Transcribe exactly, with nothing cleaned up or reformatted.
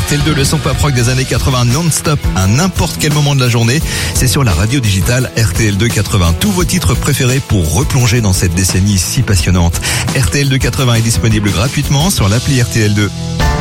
T L deux, le son pop rock des années quatre-vingts non-stop à n'importe quel moment de la journée. C'est sur la radio digitale R T L deux quatre-vingts. Tous vos titres préférés pour replonger dans cette décennie si passionnante. R T L deux quatre-vingts est disponible gratuitement sur l'appli R T L deux.